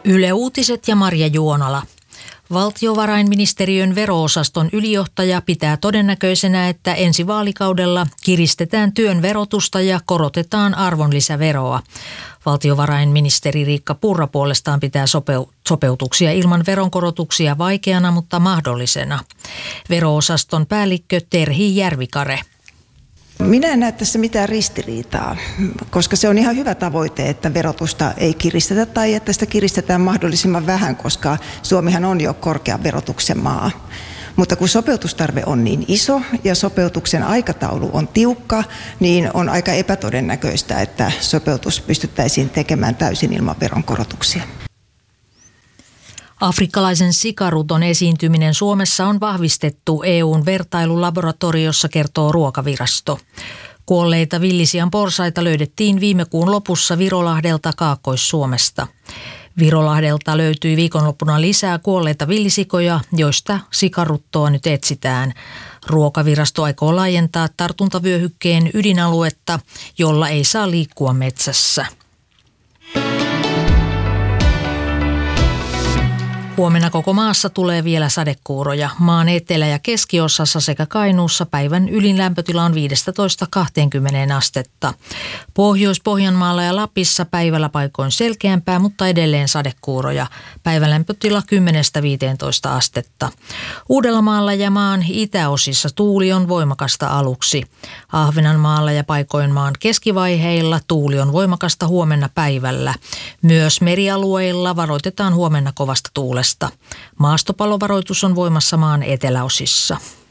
Yle Uutiset ja Marja Juonala. Valtiovarainministeriön vero-osaston ylijohtaja pitää todennäköisenä, että ensi vaalikaudella kiristetään työn verotusta ja korotetaan arvonlisäveroa. Valtiovarainministeri Riikka Purra puolestaan pitää sopeutuksia ilman veronkorotuksia vaikeana, mutta mahdollisena. Vero-osaston päällikkö Terhi Järvikare. Minä en näe tässä mitään ristiriitaa, koska se on ihan hyvä tavoite, että verotusta ei kiristetä tai että sitä kiristetään mahdollisimman vähän, koska Suomihan on jo korkean verotuksen maa. Mutta kun sopeutustarve on niin iso ja sopeutuksen aikataulu on tiukka, niin on aika epätodennäköistä, että sopeutus pystyttäisiin tekemään täysin ilman veronkorotuksia. Afrikkalaisen sikaruton esiintyminen Suomessa on vahvistettu EU:n vertailulaboratoriossa, kertoo Ruokavirasto. Kuolleita villisian porsaita löydettiin viime kuun lopussa Virolahdelta Kaakkois-Suomesta. Virolahdelta löytyi viikonloppuna lisää kuolleita villisikoja, joista sikaruttoa nyt etsitään. Ruokavirasto aikoo laajentaa tartuntavyöhykkeen ydinaluetta, jolla ei saa liikkua metsässä. Huomenna koko maassa tulee vielä sadekuuroja. Maan etelä- ja keskiosassa sekä Kainuussa päivän ylin lämpötila on 15–20 astetta. Pohjois-Pohjanmaalla ja Lapissa päivällä paikoin selkeämpää, mutta edelleen sadekuuroja. Päivän lämpötila 10–15 astetta. Uudellamaalla ja maan itäosissa tuuli on voimakasta aluksi. Ahvenanmaalla ja paikoin maan keskivaiheilla tuuli on voimakasta huomenna päivällä. Myös merialueilla varoitetaan huomenna kovasta tuulesta. Maastopallovaroitus on voimassa maan eteläosissa.